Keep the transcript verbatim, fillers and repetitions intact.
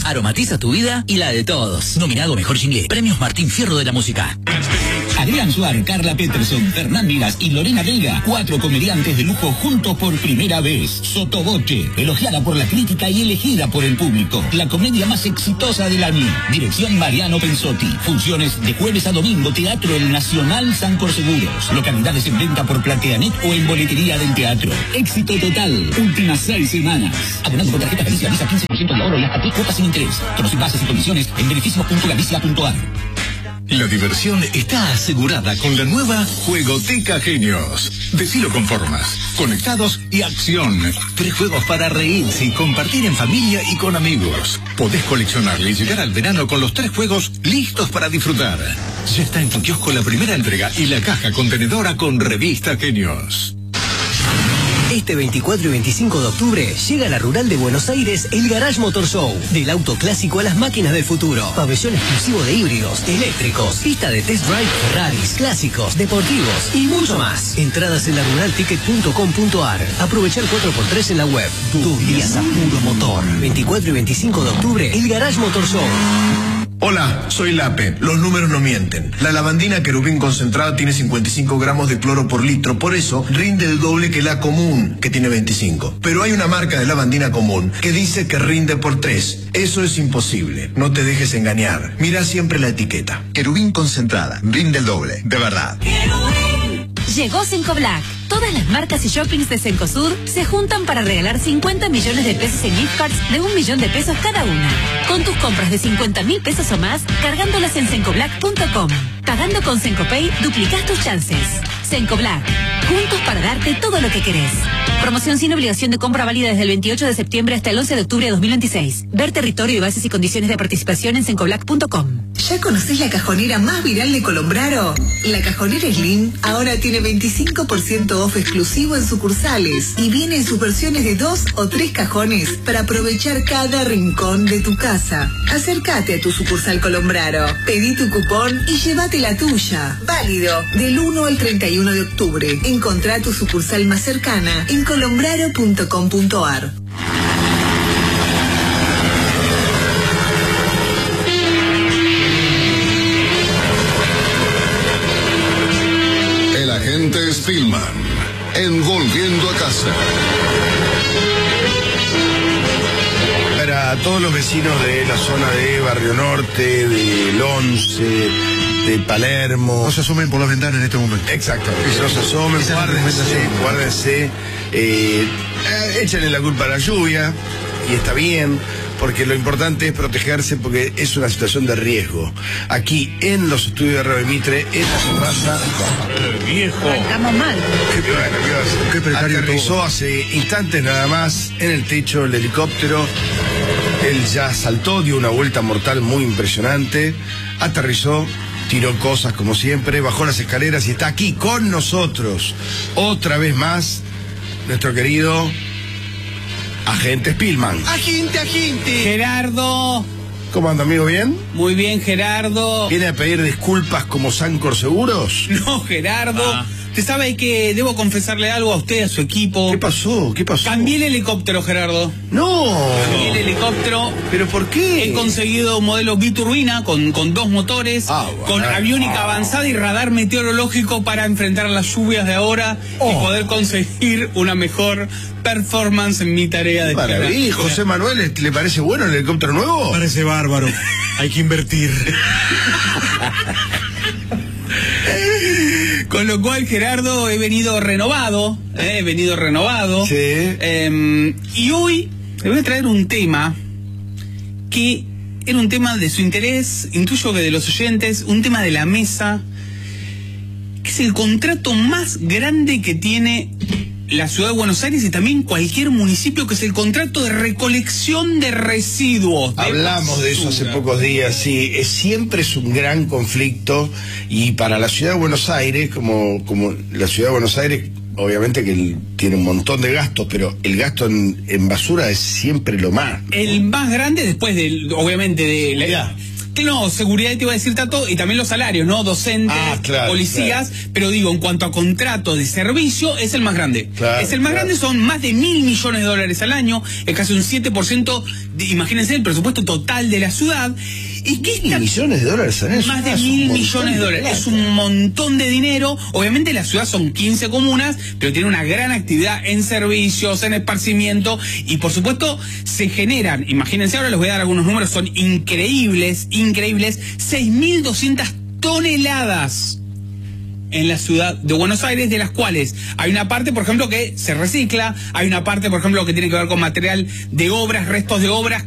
Aromatiza tu vida y la de todos. Nominado Mejor Jingle. Premios Martín Fierro de la Música. Adrián Suárez, Carla Peterson, Fernán Miras y Lorena Vega, cuatro comediantes de lujo juntos por primera vez. Sotoboche, elogiada por la crítica y elegida por el público. La comedia más exitosa del año. Dirección Mariano Pensotti. Funciones de jueves a domingo, Teatro El Nacional San Seguros. Localidades en venta por Plateanet o en boletería del teatro. Éxito total. Últimas seis semanas. Abonando con tarjeta Galicia Visa quince por ciento de ahorro y hasta tres cuotas sin interés. Conoce bases y condiciones en beneficios punto galicia punto a r. La diversión está asegurada con la nueva Juegoteca Genios. Decilo con formas, conectados y acción. Tres juegos para reírse y compartir en familia y con amigos. Podés coleccionar y llegar al verano con los tres juegos listos para disfrutar. Ya está en tu kiosco la primera entrega y la caja contenedora con revista Genios. Este veinticuatro y veinticinco de octubre llega a la Rural de Buenos Aires el Garage Motor Show. Del auto clásico a las máquinas del futuro. Pabellón exclusivo de híbridos, eléctricos, pista de test drive, Ferraris, clásicos, deportivos y mucho más. Entradas en la rural ticket punto com punto a r. Aprovechar cuatro por tres en la web. Tus días a puro motor. veinticuatro y veinticinco de octubre, el Garage Motor Show. Hola, soy Lape. Los números no mienten. La lavandina Querubín concentrada tiene cincuenta y cinco gramos de cloro por litro, por eso rinde el doble que la común, que tiene veinticinco. Pero hay una marca de lavandina común que dice que rinde por tres. Eso es imposible. No te dejes engañar. Mira siempre la etiqueta. Querubín concentrada, rinde el doble, de verdad. Llegó Cencoblack. Todas las marcas y shoppings de Cencosud se juntan para regalar cincuenta millones de pesos en gift cards de un millón de pesos cada una. Con tus compras de cincuenta mil pesos o más, cargándolas en cencoblack punto com. Pagando con Cencopay, duplicás tus chances. Cencoblack. Juntos para darte todo lo que querés. Promoción sin obligación de compra válida desde el veintiocho de septiembre hasta el once de octubre de dos mil veintiséis. Ver territorio y bases y condiciones de participación en cencoblack punto com. ¿Ya conocés la cajonera más viral de Colombraro? La cajonera Slim ahora tiene veinticinco por ciento off exclusivo en sucursales y viene en sus versiones de dos o tres cajones para aprovechar cada rincón de tu casa. Acércate a tu sucursal Colombraro, pedí tu cupón y llévate la tuya. Válido del uno al treinta y uno de octubre. Encontrá tu sucursal más cercana en colombraro punto com punto a r. El agente Spillman, en Volviendo a Casa. Para todos los vecinos de la zona de Barrio Norte, del Once, de Palermo. No se asomen por las ventanas en este momento. Exacto. No se asomen, guárdense, guárdense. Eh, échenle la culpa a la lluvia, y está bien, porque lo importante es protegerse, porque es una situación de riesgo. Aquí, en los estudios de Radio Mitre, esta terraza... viejo. Estamos mal. Qué, bueno, ¿qué va a hacer? Qué precario aterrizó todo. Hace instantes nada más en el techo el helicóptero. Él ya saltó, dio una vuelta mortal muy impresionante, aterrizó, tiró cosas como siempre, bajó las escaleras y está aquí con nosotros, otra vez más, nuestro querido agente Spillman. Agente, agente. Gerardo. ¿Cómo anda, amigo? ¿Bien? Muy bien, Gerardo. ¿Viene a pedir disculpas como Sancor Seguros? No, Gerardo. Ah. Usted sabe que debo confesarle algo a usted, a su equipo. ¿Qué pasó? ¿Qué pasó? Cambié el helicóptero, Gerardo. ¡No! Cambié el helicóptero. ¿Pero por qué? He conseguido un modelo biturbina con, con dos motores, ah, bueno. con aviónica ah. avanzada y radar meteorológico para enfrentar las lluvias de ahora oh. y poder conseguir una mejor performance en mi tarea de Maravilla. ¿Y José Manuel, le parece bueno el helicóptero nuevo? Parece bárbaro. Hay que invertir. Con lo cual, Gerardo, he venido renovado, eh, he venido renovado. Sí. Eh, y hoy le voy a traer un tema que era un tema de su interés, intuyo que de los oyentes, un tema de la mesa, que es el contrato más grande que tiene la ciudad de Buenos Aires y también cualquier municipio, que es el contrato de recolección de residuos. De Hablamos basura. de eso hace pocos días, sí, es, siempre es un gran conflicto, y para la ciudad de Buenos Aires, como, como la ciudad de Buenos Aires, obviamente que el, tiene un montón de gastos, pero el gasto en, en basura es siempre lo más, ¿no? El más grande después del, obviamente, de la, No, seguridad te iba a decir, Tato, y también los salarios, ¿no? Docentes, ah, claro, policías, claro. Pero digo, en cuanto a contrato de servicio, es el más grande. Claro, es el más claro. grande, son más de mil millones de dólares al año, es casi un siete por ciento, de, imagínense, el presupuesto total de la ciudad. ¿Y qué mil millones de dólares al año? Más de Ah, mil millones de dólares. Es un montón de dinero. Obviamente la ciudad son quince comunas, pero tiene una gran actividad en servicios, en esparcimiento, y por supuesto se generan, imagínense, ahora les voy a dar algunos números, son increíbles, increíbles, seis mil doscientas toneladas en la ciudad de Buenos Aires, de las cuales hay una parte, por ejemplo, que se recicla, hay una parte, por ejemplo, que tiene que ver con material de obras, restos de obras,